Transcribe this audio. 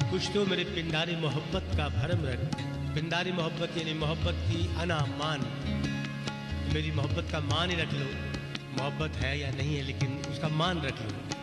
कुछ तो मेरे पिंडारी मोहब्बत का भरम रख। पिंडारी मोहब्बत यानी मोहब्बत की अना मान। मेरी मोहब्बत का मान ही रख लो, मोहब्बत है या नहीं है लेकिन उसका मान रख लो।